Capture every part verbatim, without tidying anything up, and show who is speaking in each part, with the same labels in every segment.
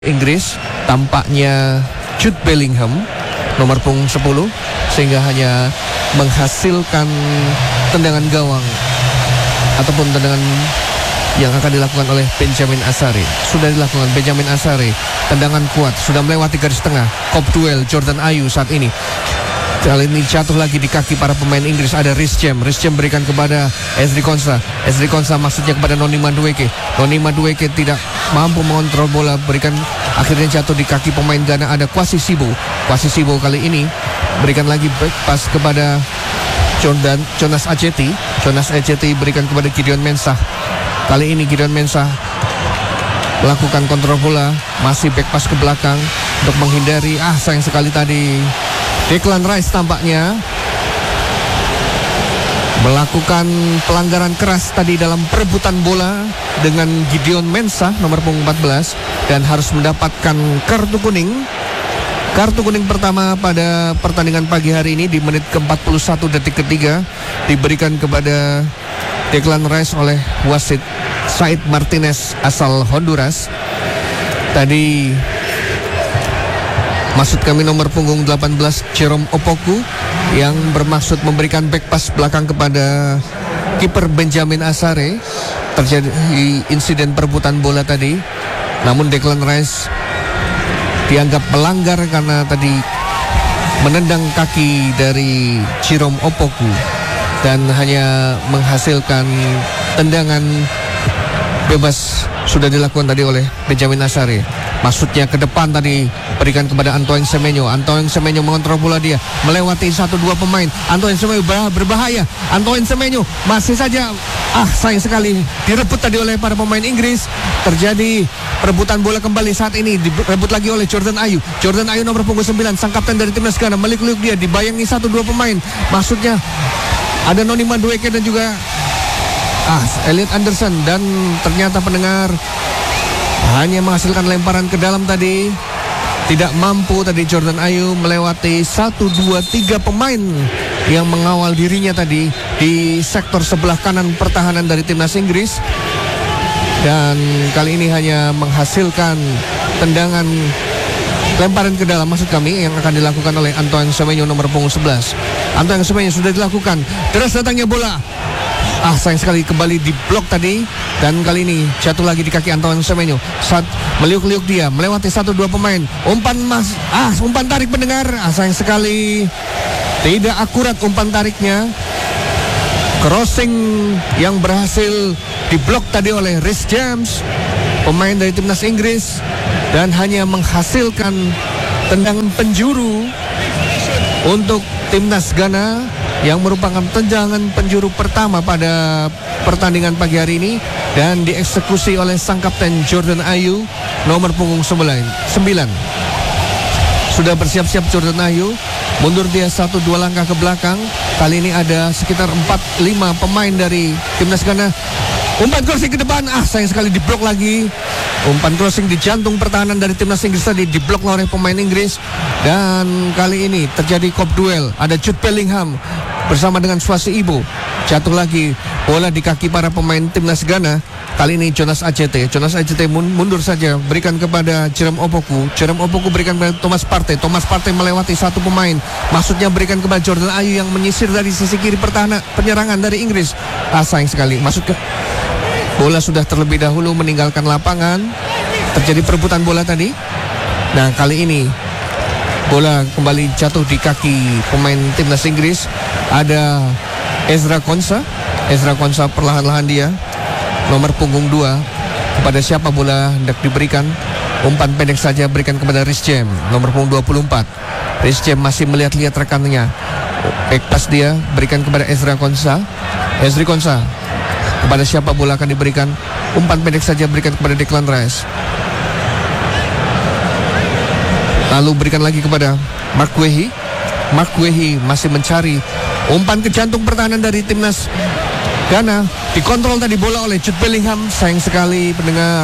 Speaker 1: Inggris tampaknya Jude Bellingham nomor punggung sepuluh sehingga hanya menghasilkan tendangan gawang ataupun tendangan yang akan dilakukan oleh Benjamin Asare. Sudah dilakukan Benjamin Asare, tendangan kuat, sudah melewati garis tengah. Kop duel Jordan Ayew saat ini. Kali ini jatuh lagi di kaki para pemain Inggris. Ada Reece James. Reece James berikan kepada Ezri Konsa. Ezri Konsa maksudnya kepada Noni Madueke. Noni Madueke tidak mampu mengontrol bola, berikan akhirnya jatuh di kaki pemain Ghana. Ada Kwasi Sibo. Kwasi Sibo kali ini berikan lagi back pass kepada Jordan Jonas Ajeti. Jonas Ajeti berikan kepada Gideon Mensah. Kali ini Gideon Mensah melakukan kontrol bola, masih back pass ke belakang untuk menghindari. Ah, sayang sekali tadi Declan Rice tampaknya melakukan pelanggaran keras tadi dalam perebutan bola dengan Gideon Mensah nomor punggung empat belas dan harus mendapatkan kartu kuning. Kartu kuning pertama pada pertandingan pagi hari ini di menit ke empat puluh satu detik ketiga diberikan kepada Declan Rice oleh wasit Said Martinez asal Honduras. Tadi maksud kami nomor punggung delapan belas Jerome Opoku yang bermaksud memberikan back pass belakang kepada kiper Benjamin Asare. Terjadi insiden perebutan bola tadi, namun Declan Rice dianggap melanggar karena tadi menendang kaki dari Jerome Opoku dan hanya menghasilkan tendangan bebas sudah dilakukan tadi oleh Benjamin Asare. Maksudnya ke depan tadi berikan kepada Antoine Semenyo. Antoine Semenyo mengontrol bola, dia melewati satu dua pemain. Antoine Semenyo berbahaya. Antoine Semenyo masih saja ah sayang sekali direbut tadi oleh para pemain Inggris. Terjadi perebutan bola kembali saat ini, direbut lagi oleh Jordan Ayew. Jordan Ayew nomor punggung sembilan, sang kapten dari timnas Ghana, melik-lik dia, dibayangi satu dua pemain. Maksudnya ada Noni Madueke dan juga ah Elliot Anderson, dan ternyata pendengar hanya menghasilkan lemparan ke dalam tadi. Tidak mampu tadi Jordan Ayew melewati satu dua tiga pemain yang mengawal dirinya tadi di sektor sebelah kanan pertahanan dari timnas Inggris. Dan kali ini hanya menghasilkan tendangan lemparan ke dalam maksud kami yang akan dilakukan oleh Antoine Semenyo nomor punggung sebelas. Antoine Semenyo sudah dilakukan. Deras datangnya bola. Ah, sayang sekali kembali di blok tadi. Dan kali ini jatuh lagi di kaki Antoine Semenyo. Saat meliuk-liuk dia melewati satu dua pemain. Umpan mas, ah umpan tarik pendengar. Ah, sayang sekali tidak akurat umpan tariknya. Crossing yang berhasil diblok tadi oleh Reece James, pemain dari timnas Inggris, dan hanya menghasilkan tendangan penjuru untuk timnas Ghana yang merupakan tendangan penjuru pertama pada pertandingan pagi hari ini dan dieksekusi oleh sang kapten Jordan Ayew nomor punggung sembilan. Sudah bersiap-siap Jordan Ayew, mundur dia satu dua langkah ke belakang. Kali ini ada sekitar empat lima pemain dari timnas Ghana. Umpan crossing ke depan, ah sayang sekali diblok lagi. Umpan crossing di jantung pertahanan dari timnas Inggris tadi diblok oleh pemain Inggris. Dan kali ini terjadi kop duel. Ada Jude Bellingham bersama dengan Swasi Ibo. Jatuh lagi bola di kaki para pemain timnas Ghana. Kali ini Jonas Ajete. Jonas Ajete mundur saja, berikan kepada Jerome Opoku. Jerome Opoku berikan kepada Thomas Partey. Thomas Partey melewati satu pemain. Maksudnya berikan kepada Jordan Ayew yang menyisir dari sisi kiri pertahanan penyerangan dari Inggris. Ah sayang sekali. Masuk ke bola sudah terlebih dahulu meninggalkan lapangan. Terjadi perebutan bola tadi. Nah, kali ini bola kembali jatuh di kaki pemain timnas Inggris. Ada Ezra Konsa. Ezra Konsa perlahan-lahan dia nomor punggung dua. Kepada siapa bola hendak diberikan? Umpan pendek saja berikan kepada Reece James nomor punggung dua puluh empat. Reece James masih melihat-lihat rekannya. Back pass dia berikan kepada Ezra Konsa. Ezri Konsa. Kepada siapa bola akan diberikan? Umpan pendek saja berikan kepada Declan Rice. Lalu berikan lagi kepada Mark Guehi. Mark Guehi masih mencari umpan ke jantung pertahanan dari timnas Ghana. Dikontrol tadi bola oleh Jude Bellingham. Sayang sekali pendengar,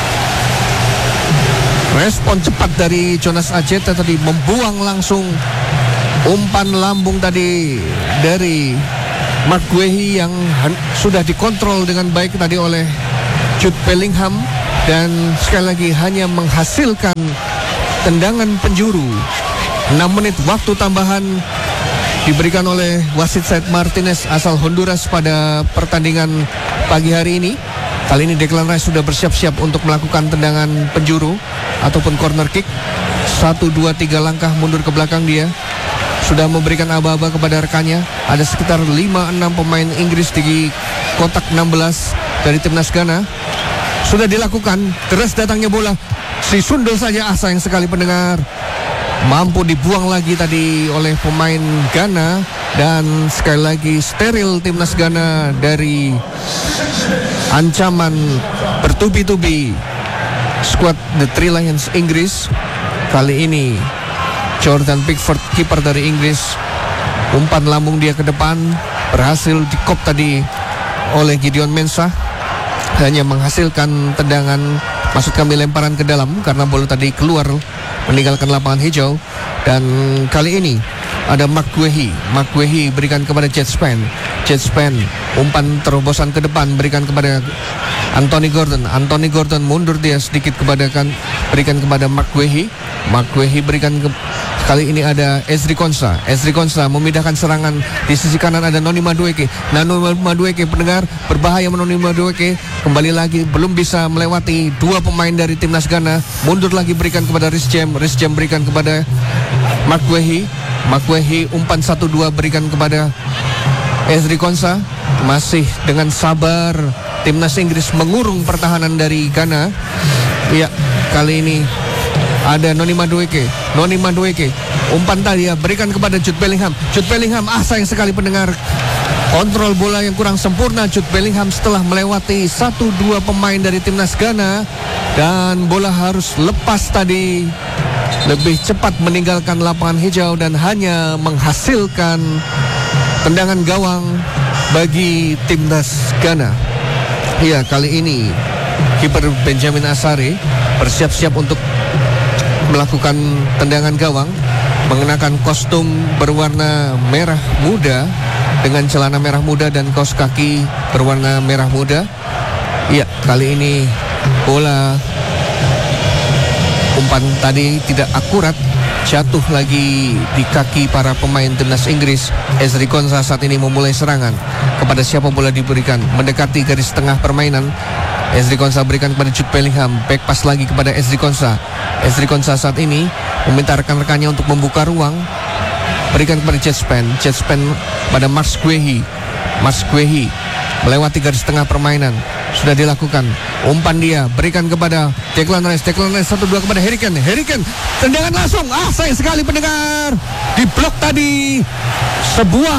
Speaker 1: respon cepat dari Jonas Ajete tadi membuang langsung umpan lambung tadi dari Mark Guehi yang sudah dikontrol dengan baik tadi oleh Jude Bellingham. dan sekali lagi hanya menghasilkan tendangan penjuru. enam menit waktu tambahan diberikan oleh wasit Said Martinez asal Honduras pada pertandingan pagi hari ini. Kali ini Declan Rice sudah bersiap-siap untuk melakukan tendangan penjuru ataupun corner kick. Satu, dua, tiga langkah mundur ke belakang dia. Sudah memberikan aba-aba kepada rekannya. Ada sekitar lima enam pemain Inggris di kotak enam belas dari timnas Ghana. Sudah dilakukan, terus datangnya bola. Si sundul saja, ah sayang sekali pendengar. Mampu dibuang lagi tadi oleh pemain Ghana. Dan sekali lagi steril timnas Ghana dari ancaman bertubi-tubi skuad The Three Lions Inggris. Kali ini Jordan Pickford, kiper dari Inggris, umpan lambung dia ke depan, berhasil dikop tadi oleh Gideon Mensah. Hanya menghasilkan tendangan, maksud kami lemparan ke dalam, karena bola tadi keluar meninggalkan lapangan hijau. Dan kali ini ada Mark Guehi. Mark Guehi berikan kepada Jet Span. Jet Span umpan terobosan ke depan, berikan kepada Anthony Gordon. Anthony Gordon mundur dia sedikit kepada kan, berikan kepada Mark Guehi. Mark Guehi berikan ke, kali ini ada Ezri Konsa. Ezri Konsa memindahkan serangan di sisi kanan, ada Noni Madueke. Noni Madueke pendengar berbahaya, Noni Madueke kembali lagi belum bisa melewati dua pemain dari timnas Ghana. Mundur lagi berikan kepada Rhys James. Rhys James berikan kepada Mark Guehi. Mark Guehi umpan satu dua berikan kepada Ezri Konsa. Masih dengan sabar timnas Inggris mengurung pertahanan dari Ghana. Ya, kali ini ada Noni Madueke. Noni Madueke umpan tadi ya, berikan kepada Jude Bellingham. Jude Bellingham, ah sayang sekali pendengar, kontrol bola yang kurang sempurna Jude Bellingham setelah melewati satu dua pemain dari timnas Ghana. Dan bola harus lepas tadi, lebih cepat meninggalkan lapangan hijau dan hanya menghasilkan tendangan gawang bagi timnas Ghana. Ya, kali ini kiper Benjamin Asare bersiap-siap untuk melakukan tendangan gawang, mengenakan kostum berwarna merah muda dengan celana merah muda dan kaos kaki berwarna merah muda. Ya, kali ini bola umpan tadi tidak akurat, jatuh lagi di kaki para pemain timnas Inggris. Ezri Konsa saat ini memulai serangan. Kepada siapa bola diberikan? Mendekati garis tengah permainan. Ezri Konsa berikan kepada Jude Bellingham. Back pass lagi kepada Ezri Konsa. Ezri Konsa saat ini meminta rekan-rekannya untuk membuka ruang. Berikan kepada Jet Span. Jet Span pada Mars Guehi. Mars Guehi melewati garis tengah permainan. Sudah dilakukan. Umpan dia berikan kepada Declan Rice. Declan Rice satu dua kepada Harry Kane. Harry Kane tendangan langsung. Ah, sayang sekali pendengar. Diblok tadi. Sebuah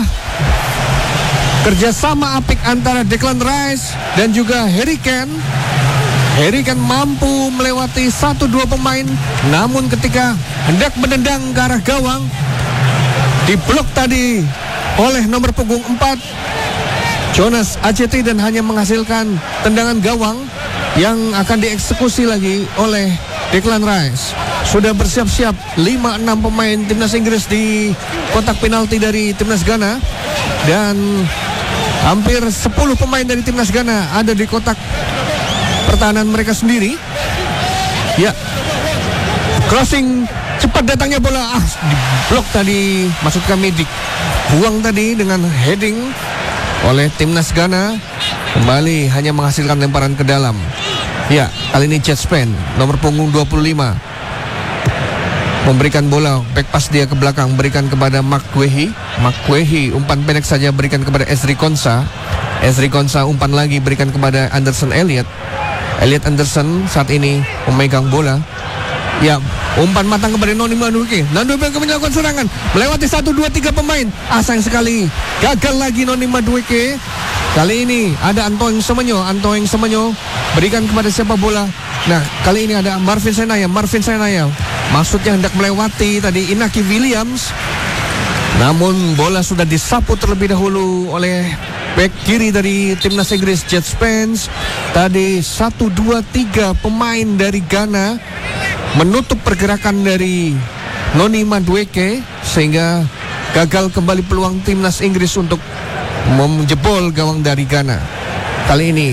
Speaker 1: kerjasama apik antara Declan Rice dan juga Harry Kane. Harry Kane mampu melewati satu dua pemain, namun ketika hendak menendang ke arah gawang, diblok tadi oleh nomor punggung empat Jonas Ajeti dan hanya menghasilkan tendangan gawang yang akan dieksekusi lagi oleh Declan Rice. Sudah bersiap-siap lima enam pemain timnas Inggris di kotak penalti dari timnas Ghana, dan hampir sepuluh pemain dari timnas Ghana ada di kotak pertahanan mereka sendiri. Ya, crossing cepat datangnya bola, ah diblok tadi, maksud kami dibuang tadi dengan heading oleh timnas Ghana. Kembali hanya menghasilkan lemparan ke dalam. Ya, kali ini Jet Span nomor punggung dua puluh lima memberikan bola, back pass dia ke belakang, berikan kepada Mark Guehi. Mark Guehi umpan pendek saja, berikan kepada Ezri Konsa. Ezri Konsa umpan lagi, berikan kepada Anderson Elliot. Elliot Anderson saat ini memegang bola. Ya, umpan matang kepada Noni Madueke. Noni Madueke melakukan serangan, melewati satu dua tiga pemain. Ah, sayang sekali, gagal lagi Noni Madueke. Kali ini ada Antoine Semenyo. Antoine Semenyo berikan kepada siapa bola? Nah, kali ini ada Marvin Senaya. Marvin Senaya maksudnya hendak melewati tadi Inaki Williams, namun bola sudah disapu terlebih dahulu oleh back kiri dari timnas Inggris, Jet Spence. Tadi satu dua tiga pemain dari Ghana menutup pergerakan dari Noni Madueke, sehingga gagal kembali peluang timnas Inggris untuk menjebol gawang dari Ghana. Kali ini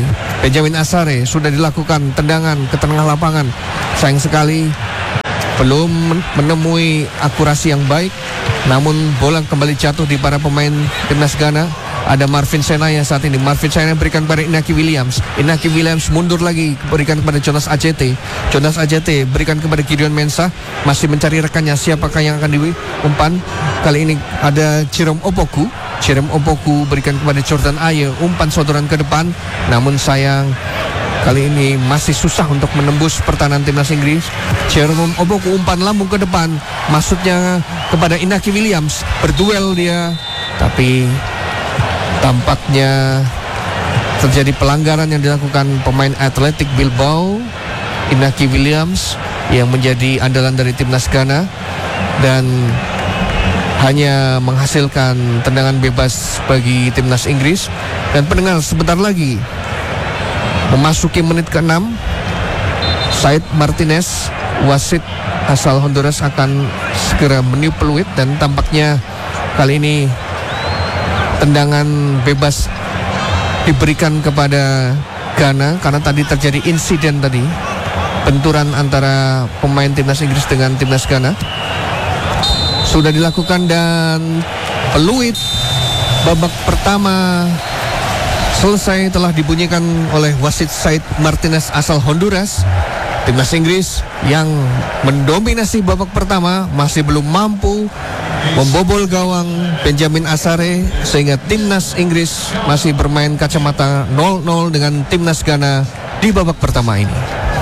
Speaker 1: Benjamin Asare sudah dilakukan tendangan ke tengah lapangan. Sayang sekali belum menemui akurasi yang baik, namun bola kembali jatuh di para pemain timnas Ghana. Ada Marvin Senaya saat ini. Marvin Senaya berikan kepada Inaki Williams. Inaki Williams mundur lagi, berikan kepada Jonas Ajete. Jonas Ajete berikan kepada Gideon Mensah. Masih mencari rekannya, siapakah yang akan diumpan. Kali ini ada Jerome Opoku. Jerome Opoku berikan kepada Jordan Ayew. Umpan sodoran ke depan, namun sayang kali ini masih susah untuk menembus pertahanan timnas Inggris. Jerome Opoku umpan lambung ke depan, maksudnya kepada Inaki Williams. Berduel dia, tapi tampaknya terjadi pelanggaran yang dilakukan pemain Athletic Bilbao, Inaki Williams, yang menjadi andalan dari timnas Ghana, dan hanya menghasilkan tendangan bebas bagi timnas Inggris. Dan pendengar, sebentar lagi memasuki menit keenam, Said Martinez, wasit asal Honduras, akan segera meniup peluit, dan tampaknya kali ini tendangan bebas diberikan kepada Ghana karena tadi terjadi insiden tadi, benturan antara pemain timnas Inggris dengan timnas Ghana. Sudah dilakukan dan peluit babak pertama selesai telah dibunyikan oleh wasit Said Martinez asal Honduras. Timnas Inggris yang mendominasi babak pertama masih belum mampu membobol gawang Benjamin Asare, sehingga timnas Inggris masih bermain kacamata nol nol dengan timnas Ghana di babak pertama ini.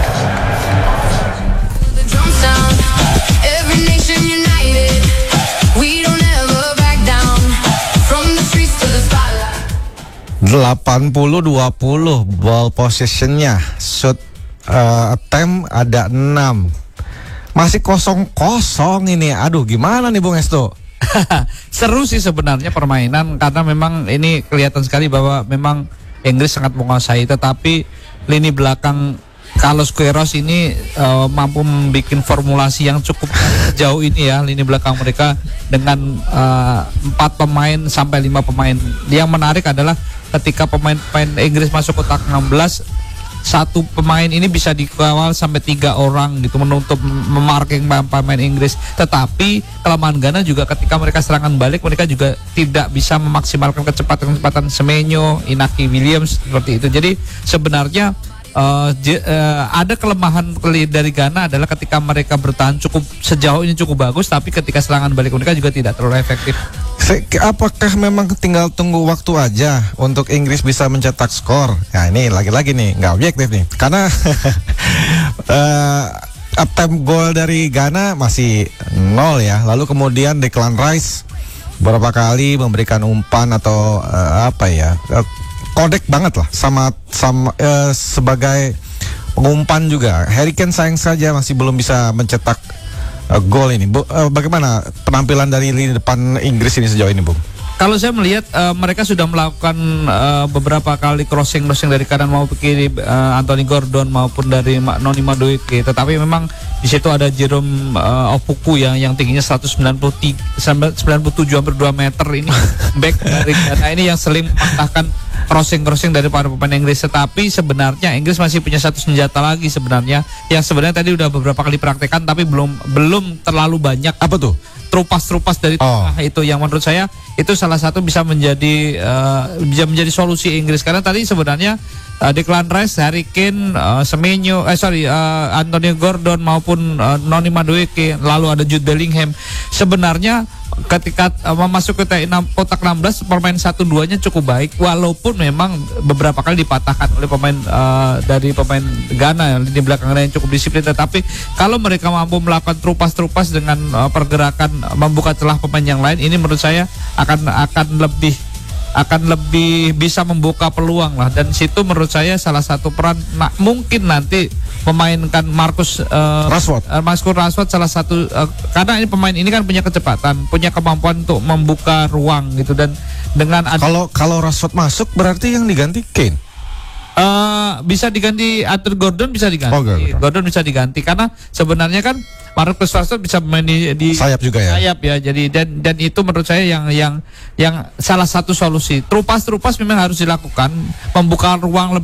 Speaker 2: delapan puluh dua puluh ball possessionnya, shot uh, attempt ada enam. Masih kosong-kosong ini. Aduh, gimana nih Bung Esto?
Speaker 3: Seru sih sebenarnya permainan, karena memang ini kelihatan sekali bahwa memang Inggris sangat menguasai, tetapi lini belakang Carlos Queiroz ini uh, mampu membuat formulasi yang cukup jauh ini ya, lini belakang mereka dengan uh, empat pemain sampai lima pemain. Yang menarik adalah ketika pemain-pemain Inggris masuk kotak enam belas, satu pemain ini bisa dikawal sampai tiga orang gitu, menutup memarking pemain Inggris. Tetapi kelemahan Ghana juga ketika mereka serangan balik, mereka juga tidak bisa memaksimalkan kecepatan-kecepatan Semenyo, Inaki Williams seperti itu. Jadi sebenarnya uh, j- uh, ada kelemahan dari Ghana adalah ketika mereka bertahan cukup sejauh ini cukup bagus, tapi ketika serangan balik mereka juga tidak terlalu efektif.
Speaker 2: Apakah memang tinggal tunggu waktu aja untuk Inggris bisa mencetak skor? Nah ini lagi-lagi nih nggak objektif nih, karena uh, attempt gol dari Ghana masih nol ya. Lalu kemudian Declan Rice beberapa kali memberikan umpan atau uh, apa ya, uh, kodek banget lah sama sama uh, sebagai pengumpan juga. Harry Kane sayang saja masih belum bisa mencetak Uh, gol ini. Bu, uh, bagaimana penampilan dari lini depan Inggris ini sejauh ini, Bung?
Speaker 3: Kalau saya melihat uh, mereka sudah melakukan uh, beberapa kali crossing-crossing dari kanan maupun kiri, uh, Anthony Gordon maupun dari Noni Madueke. Tetapi memang di situ ada Jerome uh, Opoku yang yang tingginya seratus sembilan puluh tiga, sembilan puluh tujuh hampir dua meter ini back dari Ghana ini yang sering mematahkan crossing-crossing dari para pemain Inggris. Tetapi sebenarnya Inggris masih punya satu senjata lagi sebenarnya, yang sebenarnya tadi udah beberapa kali praktekkan tapi belum belum terlalu banyak.
Speaker 2: Apa tuh?
Speaker 3: Trupas-trupas dari tengah, oh. Itu yang menurut saya itu salah satu bisa menjadi uh, bisa menjadi solusi Inggris, karena tadi sebenarnya uh, Declan Rice, Harry Kane, uh, Semenyo, eh sorry uh, Anthony Gordon maupun uh, Noni Madueke, lalu ada Jude Bellingham, sebenarnya ketika uh, memasuki kotak enam belas permain satu duanya cukup baik, walaupun memang beberapa kali dipatahkan oleh pemain uh, dari pemain Ghana di belakangnya yang cukup disiplin. Tetapi kalau mereka mampu melakukan trupas-trupas dengan uh, pergerakan uh, membuka celah pemain yang lain, ini menurut saya akan akan lebih akan lebih bisa membuka peluang lah. Dan situ menurut saya salah satu peran nah, mungkin nanti memainkan Marcus uh,
Speaker 2: Rashford.
Speaker 3: Uh, Marcus Rashford salah satu uh, karena ini pemain ini kan punya kecepatan, punya kemampuan untuk membuka ruang gitu. Dan dengan ad-
Speaker 2: kalau kalau Rashford masuk berarti yang diganti Kane.
Speaker 3: Uh, bisa diganti Arthur Gordon, bisa diganti. Oh, Gordon. Gordon bisa diganti karena sebenarnya kan Marcus Rashford bisa main di, di
Speaker 2: sayap juga ya.
Speaker 3: Sayap ya. Jadi dan dan itu menurut saya yang yang yang salah satu solusi. Trupas-trupas memang harus dilakukan, membuka ruang lebih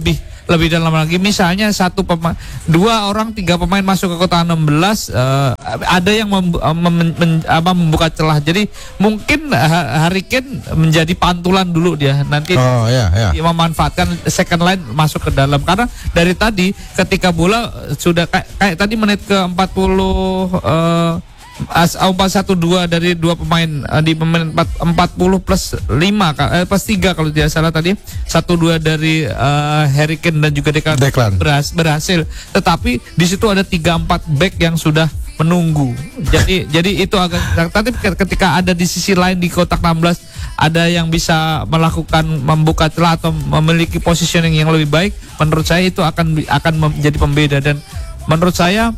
Speaker 3: lebih dalam lagi. Misalnya satu pemain, dua orang, tiga pemain masuk ke kotak enam belas, uh, ada yang mem, mem, mem, apa, membuka celah. Jadi mungkin Harry Kane menjadi pantulan dulu dia. Nanti
Speaker 2: oh, yeah, yeah.
Speaker 3: dia memanfaatkan second line masuk ke dalam. Karena dari tadi ketika bola sudah kayak, kayak tadi menit ke empat puluh uh, As empat satu dua dari dua pemain uh, di pemain empat puluh plus lima eh, plus tiga kalau tidak salah tadi satu dua dari uh, Harry Kane dan juga Declan,
Speaker 2: Declan.
Speaker 3: Berhasil, berhasil. Tetapi di situ ada tiga empat back yang sudah menunggu. Jadi jadi itu agak tapi ketika ada di sisi lain di kotak enam belas ada yang bisa melakukan membuka celah atau memiliki positioning yang lebih baik, menurut saya itu akan akan menjadi pembeda. Dan menurut saya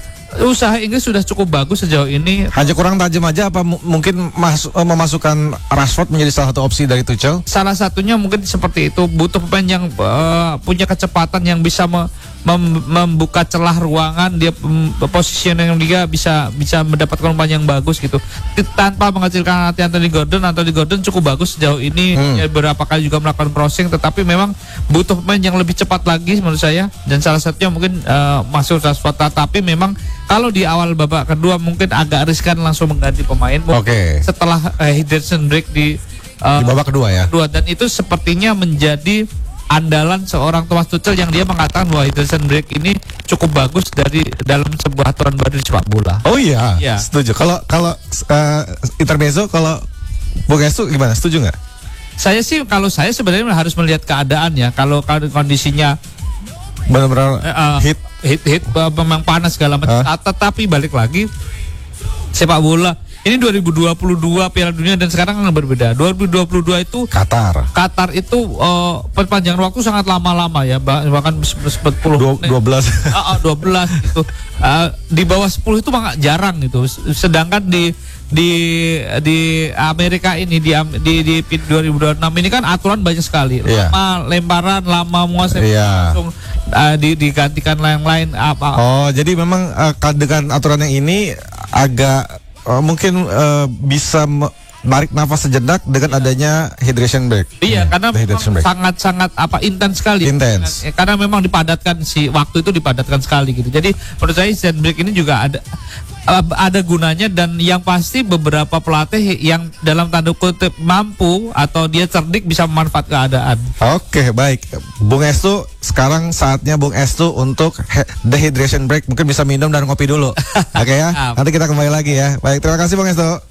Speaker 3: usaha Inggris sudah cukup bagus sejauh ini.
Speaker 2: Hanya kurang tajam aja apa m- mungkin mas- memasukkan Rashford menjadi salah satu opsi dari Tuchel?
Speaker 3: Salah satunya mungkin seperti itu, butuh pemain yang uh, punya kecepatan yang bisa me- mem- membuka celah ruangan, dia um, positioning dia bisa bisa mendapatkan umpan yang bagus gitu. Tanpa mengecilkan hati Anthony Gordon, Anthony Gordon cukup bagus sejauh ini, hmm. ya, beberapa kali juga melakukan crossing, tetapi memang butuh pemain yang lebih cepat lagi menurut saya. Dan salah satunya mungkin uh, masuk Rashford, tapi memang kalau di awal babak kedua mungkin agak riskan langsung mengganti pemain.
Speaker 2: Oke. Okay.
Speaker 3: Setelah uh, hydration break di, uh,
Speaker 2: di babak kedua ya.
Speaker 3: Kedua, dan itu sepertinya menjadi andalan seorang Thomas Tuchel yang dia mengatakan bahwa hydration break ini cukup bagus dari dalam sebuah aturan baru di sepak bola.
Speaker 2: Oh iya,
Speaker 3: ya.
Speaker 2: Setuju. Kalau kalau uh, intermezzo, kalau Bung Estu gimana? Setuju nggak?
Speaker 3: Saya sih kalau saya sebenarnya harus melihat keadaan ya. Kalau kondisinya
Speaker 2: benar-benar
Speaker 3: uh,
Speaker 2: hit
Speaker 3: hit hit uh, memang panas segala macam. Uh. Tetapi balik lagi sepak bola ini dua ribu dua puluh dua Piala Dunia dan sekarang kan berbeda. dua ribu dua puluh dua itu
Speaker 2: Qatar.
Speaker 3: Qatar itu uh, perpanjangan waktu sangat lama-lama ya, bahkan sepuluh
Speaker 2: dua belas
Speaker 3: uh, uh, dua belas itu uh, di bawah sepuluh itu sangat jarang gitu. Sedangkan di di di Amerika ini di di, di dua ribu dua puluh enam ini kan aturan banyak sekali.
Speaker 2: Yeah.
Speaker 3: Lama lemparan, lama menguasai
Speaker 2: yeah.
Speaker 3: langsung uh, di, digantikan yang lain apa.
Speaker 2: Oh, jadi memang uh, dengan aturan yang ini agak uh, mungkin uh, bisa menarik nafas sejenak dengan adanya hydration break.
Speaker 3: Iya, karena sangat-sangat apa intens sekali.
Speaker 2: Intens.
Speaker 3: Karena memang dipadatkan si waktu itu dipadatkan sekali gitu. Jadi menurut saya hydration break ini juga ada ada gunanya, dan yang pasti beberapa pelatih yang dalam tanda kutip mampu atau dia cerdik bisa memanfaatkan keadaan.
Speaker 2: Oke, baik. Bung Estu, sekarang saatnya Bung Estu untuk dehydration break. Mungkin bisa minum dan ngopi dulu. Oke ya. Nanti kita kembali lagi ya. Baik, terima kasih Bung Estu.